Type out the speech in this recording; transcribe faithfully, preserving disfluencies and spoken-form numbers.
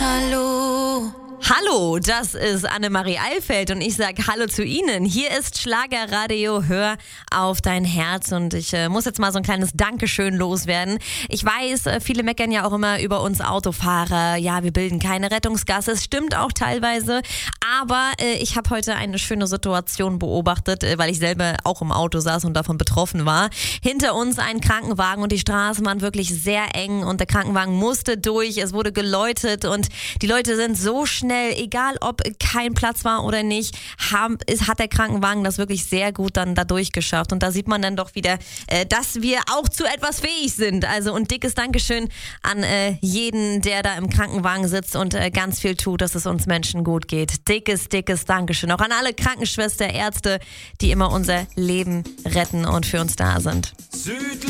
Hallo. Hallo, das ist Annemarie Eilfeld und ich sage Hallo zu Ihnen. Hier ist Schlagerradio, hör auf dein Herz und ich äh, muss jetzt mal so ein kleines Dankeschön loswerden. Ich weiß, äh, viele meckern ja auch immer über uns Autofahrer, ja, wir bilden keine Rettungsgasse, es stimmt auch teilweise, aber äh, ich habe heute eine schöne Situation beobachtet, äh, weil ich selber auch im Auto saß und davon betroffen war. Hinter uns ein Krankenwagen und die Straßen waren wirklich sehr eng und der Krankenwagen musste durch, es wurde geläutet und die Leute sind so schnell, egal ob kein Platz war oder nicht, haben, ist, hat der Krankenwagen das wirklich sehr gut dann da durchgeschafft. Und da sieht man dann doch wieder, äh, dass wir auch zu etwas fähig sind. Also und dickes Dankeschön an äh, jeden, der da im Krankenwagen sitzt und äh, ganz viel tut, dass es uns Menschen gut geht. Dickes, dickes Dankeschön. Auch an alle Krankenschwestern, Ärzte, die immer unser Leben retten und für uns da sind.